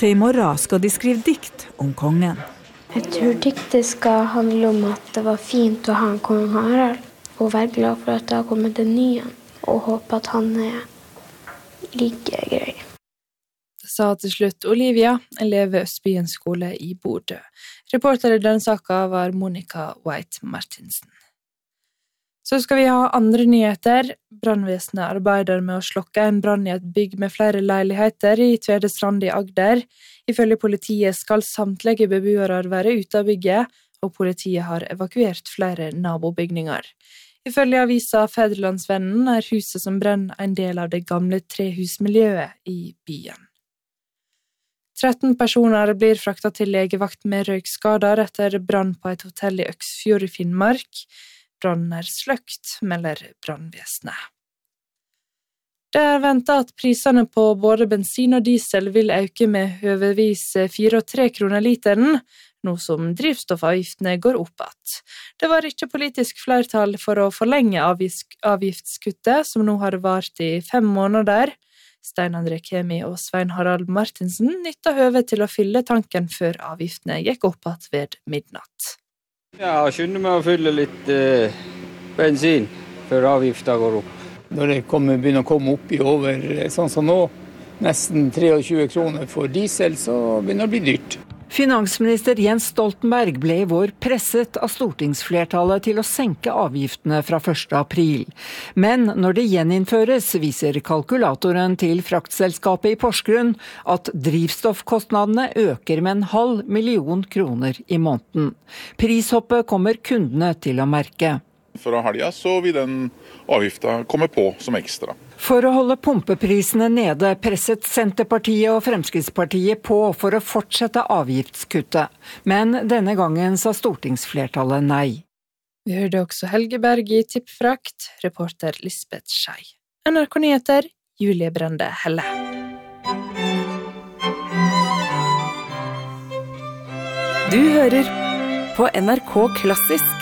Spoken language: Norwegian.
Til i morgen skal de skrive dikt om kongen. Jeg tror diktet skal handle om at det var fint å ha en kong Harald, og være glad for at det har kommet en ny igjen, og håpe at han like grei. Sa til slutt Olivia, elev ved Østbyen skole i Bodø. Reporter i denne saken var Monica White Martinsen. Så skal vi ha andre nyheter. Brannvesenet arbeider med å slokke en brann i et bygg med flere leiligheter i Tvedestrand i Agder. Ifølge politiet skal samtlige beboere være ute av bygget, og politiet har evakuert flere nabobygninger. Ifølge avisa Fædrelandsvennen huset som brenner en del av det gamle trehusmiljøet i byen. 13 personer blir fraktet til legevakt med røykskader etter brann på et hotell i Øksfjord i Finnmark. Brannen sløkt, melder brannvesenet. Det ventet at prisene på både bensin og diesel vil øke med høvevis 4 og 3 kroner literen, nå som drivstoffavgiftene går opp att. Det var ikke politisk flertall for å forlenge avgiftskuttet, som nå har vart i 5 måneder. Stein André Kemi og Svein Harald Martinsen nytta høvet til å fylle tanken før avgiftene gikk opp att ved midnatt. Ja, skynde meg å fylle litt bensin før avgiften går opp. Når det begynner å komme opp i over, sånn som nå, nesten 23 kroner for diesel, så begynner det å bli dyrt. Finansminister Jens Stoltenberg ble i vår presset av stortingsflertallet til å senke avgiftene fra 1. april. Men når det gjeninnføres, viser kalkulatoren til fraktselskapet i Porsgrunn at drivstoffkostnadene øker med 500 000 kroner i måneden. Prishoppet kommer kundene til å merke. Fra helga så vil den avgiften komme på som ekstra. For å holde pumpeprisene nede presset Senterpartiet og Fremskrittspartiet på for å fortsette avgiftskuttet. Men denne gangen sa stortingsflertallet nei. Vi hørte også Helge Berg i Tippfrakt, reporter Lisbeth Schei. NRK Nyheter, Julie Brende Helle. Du hører på NRK Klassisk.